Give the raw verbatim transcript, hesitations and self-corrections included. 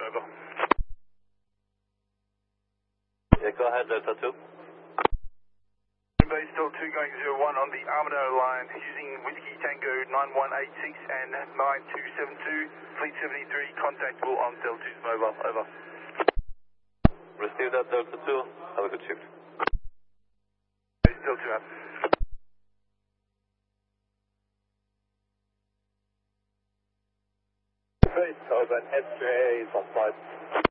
over. Yeah, go ahead, Delta two. Base Delta two going zero one on the Armadale line using Whiskey Tango nine one eight six and nine two seven two, Fleet seventy-three, contactable on Delta two's mobile, over. Receive that, Delta two. Have a good shift. Base Delta two out. Base Delta, S J A is on flight.